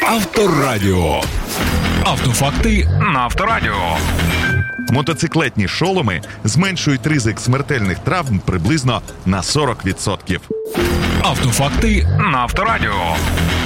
Авторадіо. Автофакти на Авторадіо. Мотоциклетні шоломи зменшують ризик смертельних травм приблизно на 40%. Автофакти на Авторадіо.